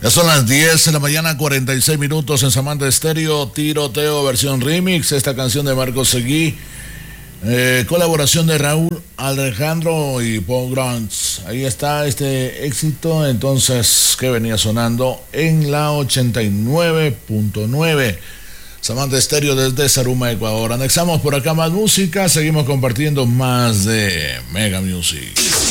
Ya son las 10 de la mañana, 46 minutos en Samantha Estéreo, Tiroteo versión remix, esta canción de Marcos Seguí, colaboración de Raúl Alejandro y Paul Grants. Ahí está este éxito, entonces, que venía sonando en la 89.9. Samantha Estéreo desde Zaruma, Ecuador. Anexamos por acá más música, seguimos compartiendo más de Mega Music.